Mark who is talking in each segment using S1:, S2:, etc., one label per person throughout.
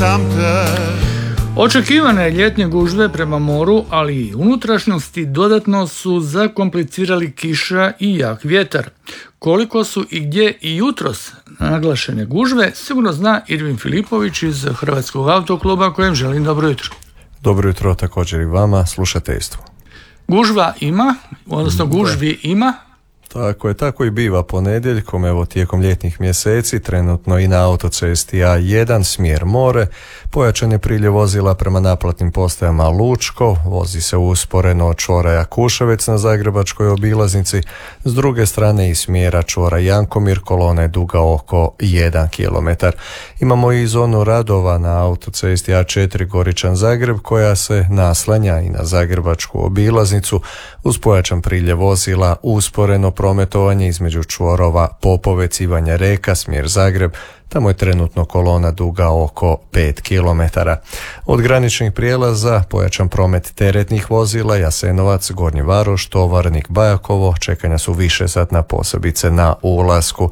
S1: sam te.
S2: Očekivane ljetne gužve prema moru, ali i unutrašnjosti dodatno su zakomplicirali kiša i jak vjetar. Koliko su i gdje i jutros naglašene gužve, sigurno zna Irvin Filipović iz Hrvatskog autokluba, kojem želim dobro jutro.
S3: Dobro jutro također i vama, slušateljstvu.
S2: Gužva ima, odnosno gužvi ima.
S3: Tako i biva ponedjeljkom, evo tijekom ljetnih mjeseci, trenutno i na autocesti A1, smjer more, pojačan je priljev vozila prema naplatnim postajama Lučko, vozi se usporeno od čvora Jakuševec na zagrebačkoj obilaznici, s druge strane i smjera čvora Jankomir, kolona je duga oko 1 km. Imamo i zonu radova na autocesti A4 Goričan-Zagreb, koja se naslanja i na zagrebačku obilaznicu, uz pojačan priljev vozila, usporeno prometovanje između čvorova Popovec i Banja Reka, smjer Zagreb, tamo je trenutno kolona duga oko 5 km. Od graničnih prijelaza pojačan promet teretnih vozila Jasenovac, Gornji Varoš, Tovarnik, Bajakovo, čekanja su višesatna, posebice na ulasku.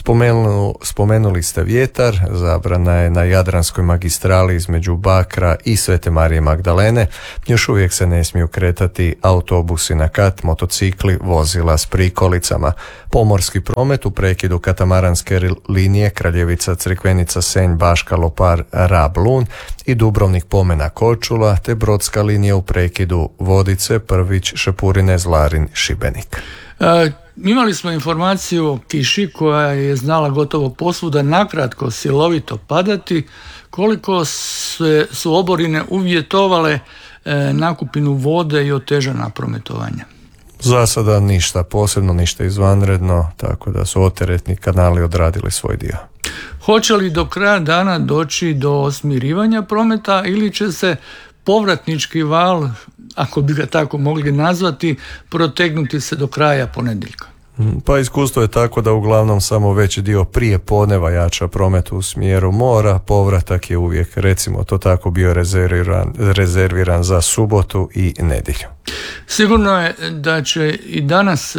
S3: Spomenuli ste vjetar, zabrana je na Jadranskoj magistrali između Bakra i Svete Marije Magdalene, još uvijek se ne smiju kretati autobusi na kat, motocikli, vozila s prikolicama. Pomorski promet u prekidu katamaranske linije Kraljevica Crikvenica Senj Baška Lopar Rab Lun i Dubrovnik Pomena Korčula, te brodska linija u prekidu Vodice Prvić Šepurine Zlarin Šibenik.
S2: Imali smo informaciju o kiši koja je znala gotovo posvuda nakratko silovito padati. Koliko su oborine uvjetovale nakupinu vode i otežana prometovanja?
S3: Za sada ništa posebno, ništa izvanredno, tako da su oteretni kanali odradili svoj dio.
S2: Hoće li do kraja dana doći do smirivanja prometa ili će se povratnički val, ako bi ga tako mogli nazvati, protegnuti se do kraja ponedjeljka?
S3: Pa iskustvo je tako da uglavnom samo veći dio prije podneva jača promet u smjeru mora, povratak je uvijek, recimo to tako, bio rezerviran za subotu i nedjelju.
S2: Sigurno je da će i danas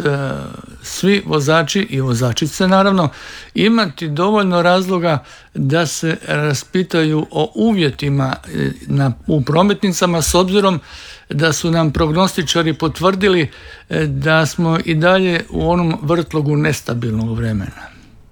S2: svi vozači i vozačice naravno imati dovoljno razloga da se raspitaju o uvjetima u prometnicama, s obzirom da su nam prognostičari potvrdili da smo i dalje u onom vrtlogu nestabilnog vremena.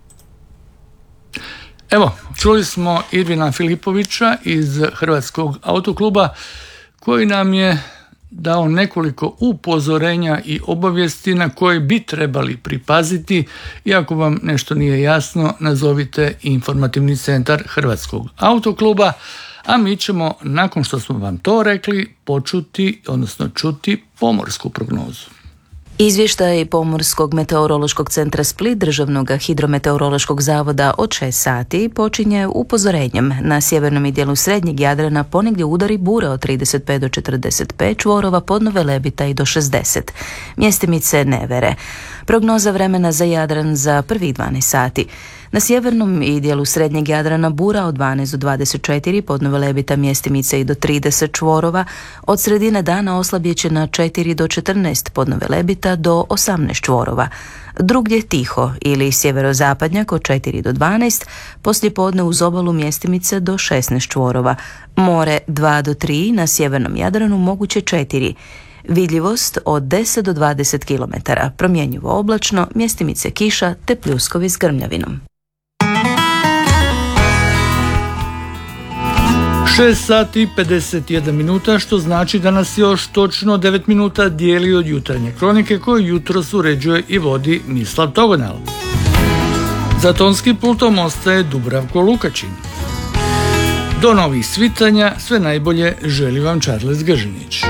S2: Evo, čuli smo Irvina Filipovića iz Hrvatskog autokluba, koji nam je dao nekoliko upozorenja i obavijesti na koje bi trebali pripaziti. I ako vam nešto nije jasno, nazovite informativni centar Hrvatskog autokluba, a mi ćemo, nakon što smo vam to rekli, čuti pomorsku prognozu.
S4: Izvještaj Pomorskog meteorološkog centra Split, Državnog hidrometeorološkog zavoda od 6 sati počinje upozorenjem. Na sjevernom i dijelu srednjeg Jadrana ponegdje udari bure od 35 do 45 čvorova, Podnove Lebita i do 60. Mjestimice nevere. Prognoza vremena za Jadran za prvih 12 sati. Na sjevernom i dijelu srednjeg Jadrana bura od 12 do 24, Podnove Lebita, mjestimice i do 30 čvorova. Od sredine dana oslabjet će na 4 do 14, Podnove Lebita do 18 čvorova. Drugdje tiho ili sjeverozapadnjak od 4 do 12, poslijepodne uz obalu mjestimice do 16 čvorova. More 2 do 3, na sjevernom Jadranu moguće 4. Vidljivost od 10 do 20 km, promjenjivo oblačno, mjestimice kiša te pljuskovi s grmljavinom.
S2: 6 sati i 51 minuta, što znači da nas još točno 9 minuta dijeli od jutarnje kronike koju jutros uređuje i vodi Mislav Togonal. Za tonskim pultom ostaje Dubravko Lukačin. Do novih svitanja sve najbolje želi vam Charles Gržinić.